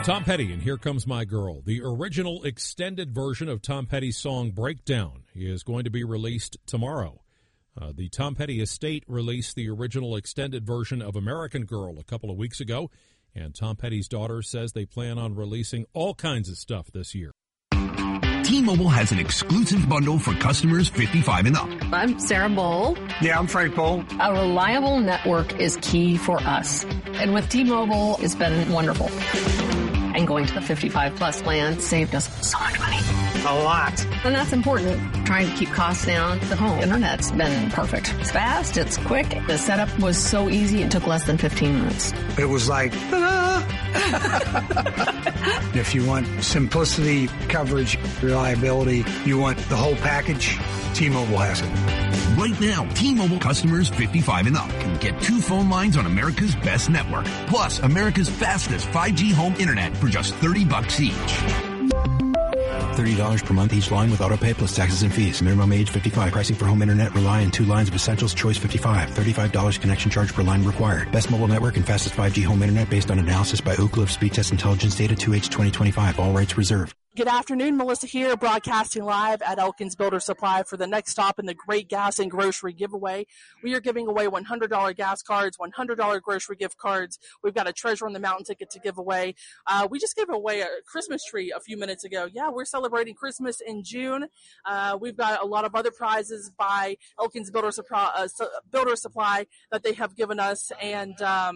Tom Petty and Here Comes My Girl. The original extended version of Tom Petty's song Breakdown is going to be released tomorrow. The Tom Petty estate released the original extended version of American Girl a couple of weeks ago, and Tom Petty's daughter says they plan on releasing all kinds of stuff this year. T-Mobile has an exclusive bundle for customers 55 and up. I'm Sarah Bowl. Yeah, I'm Frank Bowl. A reliable network is key for us. And with T-Mobile, it's been wonderful. And going to the 55-plus plan saved us so much money. A lot. And that's important. Trying to keep costs down. The home internet's been perfect. It's fast. It's quick. The setup was so easy. It took less than 15 minutes. It was like, ta-da! If you want simplicity, coverage, reliability, you want the whole package, T-Mobile has it. Right now, T-Mobile customers 55 and up can get 2 phone lines on America's best network, plus America's fastest 5G home internet for just $30 each. $30 per month each line with autopay plus taxes and fees. Minimum age 55. Pricing for home internet rely on 2 lines of Essentials. Choice 55. $35 connection charge per line required. Best mobile network and fastest 5G home internet based on analysis by Oak Cliff Speed Test Intelligence Data 2H 2025. All rights reserved. Good afternoon, Melissa here, broadcasting live at Elkins Builder Supply for the next stop in the Great Gas and Grocery Giveaway. We are giving away $100 gas cards, $100 grocery gift cards. We've got a Treasure on the Mountain ticket to give away. We just gave away a Christmas tree a few minutes ago. Yeah, we're celebrating Christmas in June. We've got a lot of other prizes by Elkins Builder Supply that they have given us, and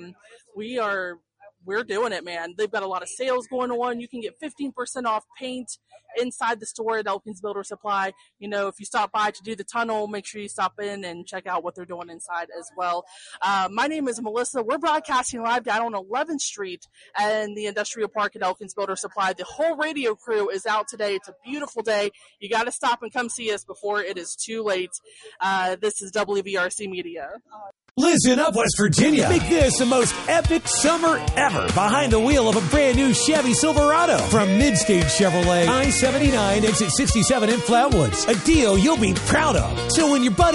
we're doing it, man. They've got a lot of sales going on. You can get 15% off paint inside the store at Elkins Builder Supply. You know, if you stop by to do the tunnel, make sure you stop in and check out what they're doing inside as well. My name is Melissa. We're broadcasting live down on 11th Street in the Industrial Park at Elkins Builder Supply. The whole radio crew is out today. It's a beautiful day. You got to stop and come see us before it is too late. This is WVRC Media. Listen up, West Virginia. Make this the most epic summer ever behind the wheel of a brand new Chevy Silverado from Midstage Chevrolet, I-79, exit 67 in Flatwoods. A deal you'll be proud of. So when your buddy